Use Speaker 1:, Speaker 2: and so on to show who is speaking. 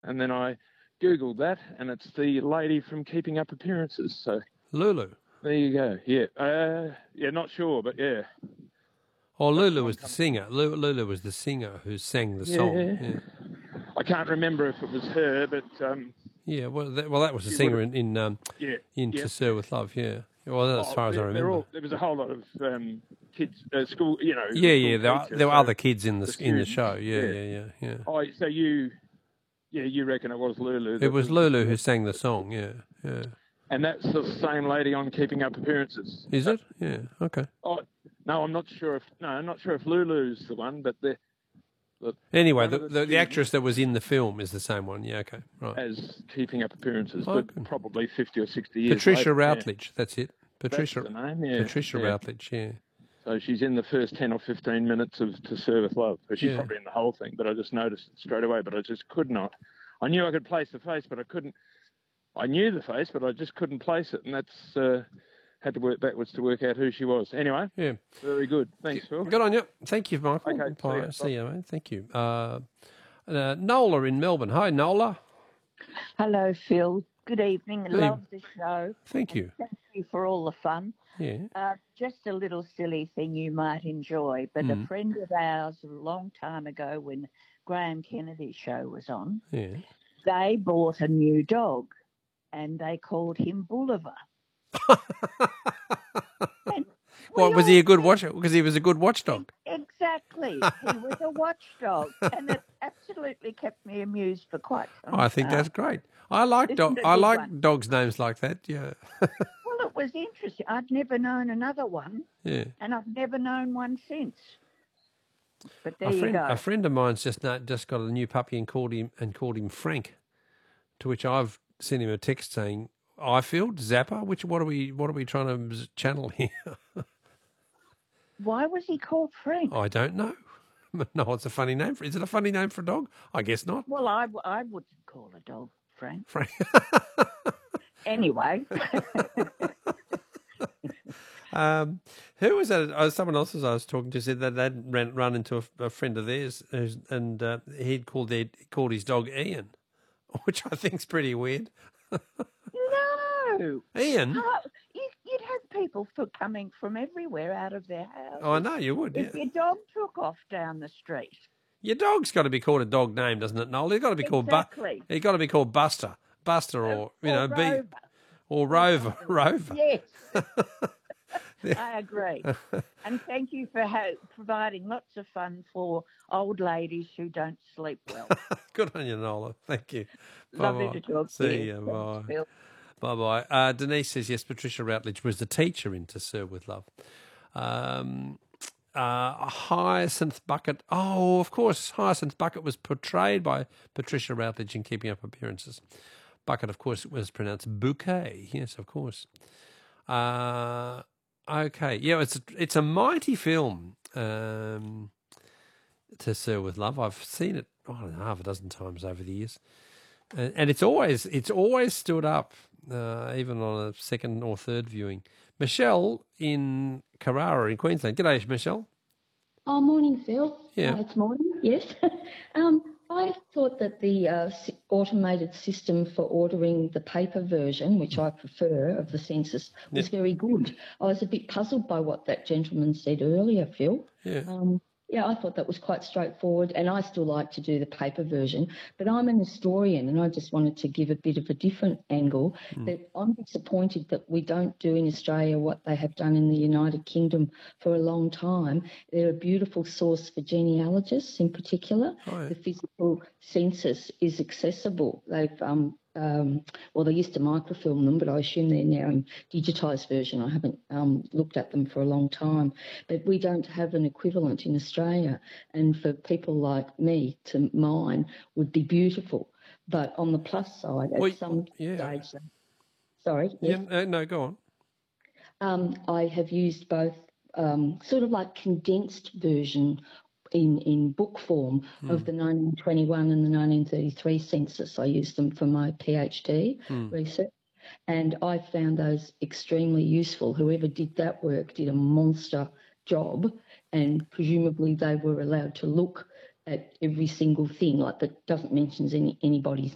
Speaker 1: And then I Googled that, and it's the lady from Keeping Up Appearances. So
Speaker 2: Lulu.
Speaker 1: there you go. Yeah, not sure, but yeah.
Speaker 2: Oh, Lulu was the singer. Lulu was the singer who sang the song. Yeah.
Speaker 1: I can't remember if it was her, but
Speaker 2: yeah. Well, that was the singer in To Sir with Love. Yeah. Well, as far as I remember,
Speaker 1: there was a whole lot of kids school.
Speaker 2: Yeah.
Speaker 1: School
Speaker 2: There were other kids in the show. Yeah.
Speaker 1: Oh, so you reckon it was Lulu?
Speaker 2: It was Lulu who sang the song. Yeah.
Speaker 1: And that's the same lady on Keeping Up Appearances.
Speaker 2: Is it? Yeah. Okay.
Speaker 1: Oh no, I'm not sure if Lulu's the one, but
Speaker 2: anyway, the actress that was in the film is the same one. Yeah. Okay. Right.
Speaker 1: As Keeping Up Appearances, but probably 50 or 60 years.
Speaker 2: Patricia
Speaker 1: later,
Speaker 2: Routledge. Yeah. That's it. Patricia.
Speaker 1: That's the name. Yeah.
Speaker 2: Patricia Routledge. Yeah.
Speaker 1: So she's in the first 10 or 15 minutes of To Serve With Love. So she's probably in the whole thing, but I just noticed it straight away. But I just could not. I knew I could place the face, but I couldn't. I knew the face, but I just couldn't place it, and that's had to work backwards to work out who she was. Anyway, very good. Thanks, Phil.
Speaker 2: Good on you. Thank you, Michael.
Speaker 1: Okay,
Speaker 2: see you, mate. Thank you. Nola in Melbourne. Hi, Nola.
Speaker 3: Hello, Phil. Good evening. Love the show.
Speaker 2: Thank you.
Speaker 3: Thank you for all the fun.
Speaker 2: Yeah.
Speaker 3: Just a little silly thing you might enjoy, but a friend of ours a long time ago when Graham Kennedy's show was on, they bought a new dog and they called him Bolivar.
Speaker 2: What, was he a good watcher? Because he was a good watchdog.
Speaker 3: Exactly. He was a watchdog, and it absolutely kept me amused for quite some time.
Speaker 2: I think that's great. I like dogs' names like that, yeah.
Speaker 3: Well, it was interesting. I'd never known another one, and I've never known one since. But there you go.
Speaker 2: A friend of mine's just got a new puppy and called him Frank, to which I've sent him a text saying, Ifield, Zappa, what are we trying to channel here?
Speaker 3: Why was he called Frank?
Speaker 2: I don't know. No, it's a funny name. Is it a funny name for a dog? I guess not.
Speaker 3: Well, I wouldn't call a dog Frank. Anyway.
Speaker 2: Who was that? Someone else I was talking to said that they'd run into a friend of theirs, and he'd called his dog Ian, which I think's pretty weird.
Speaker 3: No,
Speaker 2: Ian.
Speaker 3: You'd have people coming from everywhere out of their house.
Speaker 2: Oh, I know you would.
Speaker 3: If your dog took off down the street,
Speaker 2: your dog's got to be called a dog name, doesn't it, Noel? He's got to be called He's got to be called Buster, or
Speaker 3: Rover.
Speaker 2: Or Rover.
Speaker 3: Yes. I agree. And thank you for providing lots of fun for old ladies who don't sleep well.
Speaker 2: Good on you, Nola. Thank you.
Speaker 3: Lovely to talk to you.
Speaker 2: See you. Bye. Bye-bye. Denise says, yes, Patricia Routledge was the teacher in To Serve With Love. Hyacinth Bucket. Oh, of course, Hyacinth Bucket was portrayed by Patricia Routledge in Keeping Up Appearances. Bucket, of course, it was pronounced bouquet. Yes, of course. Okay, yeah, it's a mighty film, To Serve With Love. I've seen it, I don't know, half a dozen times over the years, and it's always stood up, even on a second or third viewing. Michelle in Carrara in Queensland. G'day, Michelle.
Speaker 4: Oh, morning, Phil.
Speaker 2: Yeah,
Speaker 4: it's morning. Yes. I thought that the automated system for ordering the paper version, which I prefer, of the census, was very good. I was a bit puzzled by what that gentleman said earlier, Phil.
Speaker 2: Yeah.
Speaker 4: I thought that was quite straightforward, and I still like to do the paper version. But I'm an historian, and I just wanted to give a bit of a different angle. That I'm disappointed that we don't do in Australia what they have done in the United Kingdom for a long time. They're a beautiful source for genealogists in particular.
Speaker 2: Oh, yeah.
Speaker 4: The physical census is accessible. They've they used to microfilm them, but I assume they're now in digitised version. I haven't looked at them for a long time. But we don't have an equivalent in Australia. And for people like me to mine would be beautiful. But on the plus side, at some stage... Sorry? Yes?
Speaker 2: Yeah, no, go
Speaker 4: on. I have used both sort of like condensed version in book form of the 1921 and the 1933 census. I used them for my PhD research, and I found those extremely useful. Whoever did that work did a monster job, and presumably they were allowed to look at every single thing, like that doesn't mention anybody's